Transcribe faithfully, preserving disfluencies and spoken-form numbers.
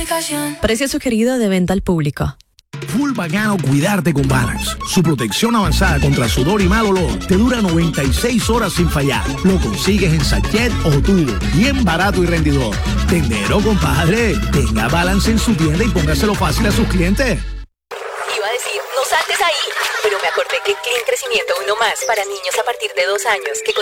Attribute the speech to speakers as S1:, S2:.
S1: aplicación.
S2: Precio sugerido de venta al público.
S3: Full bacano cuidarte con Balance. Su protección avanzada contra sudor y mal olor te dura noventa y seis horas sin fallar. Lo consigues en sachet o tubo, bien barato y rendidor. Tendero, compadre. Tenga Balance en su tienda y póngaselo fácil a sus clientes.
S4: Iba a decir, no saltes ahí, pero me acordé que Clean Crecimiento Uno Más para niños a partir de dos años, que